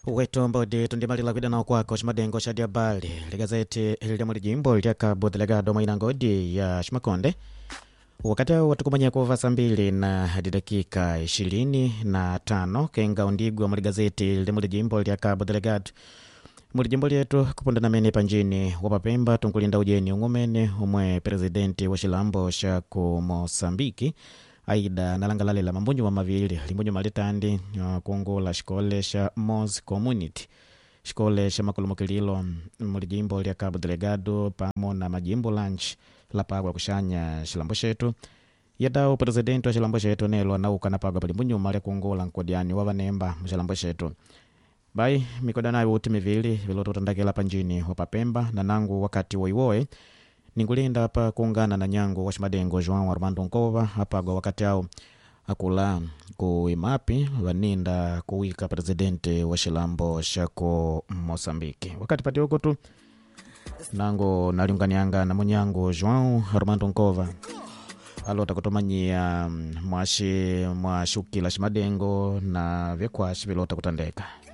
Wetu mbodi tundimalila kwidana kwako shimadengo sha diabali ligazeti hili mwa jimbo lya Cabo Delgado mwa ngodi ya Shimakonde. Wakati watukumanya kuva saa 2 na hadi dakika 25 kenga undigwa mwa gazeti hili mwa jimbo lya Cabo Delgado. Mwa jimbo letu kupondana mene panjini wapapemba tunkulinda ujeni ungomene umwe presidenti wa Shilambo sha ku Mosambiki. Aida nalangalale la mambunyu wa mavili limbunyu malitandi kuongola shikole sha Mos Community, shikole sha makulumukililo mulijimbo lya Cabo Delgado pamo na majimbo lunch la pagwa kushanya Shilambo shetu yadao presidenti wa Shilambo shetu nelo nauka na pagwa limbunyu mali kuongola nkodiani wa vanemba Shilambo shetu bai mikodana ya uti mivili viloto tandakela panjini wapapemba na nangu wakati woiwoe ningulinda hapa kuungana na nyango wa Shimadengo João Armando Nkova hapa kwa wakati hao akula kuimapi waninda kuwika presidente wa Shilambo shako Mosambiki. Wakati pati huko tu nango naliunganianga na munyango João Armando Nkova alota kutomanyia mwashi mwashuki la Shimadengo na vyekwashi vilota kutandeka.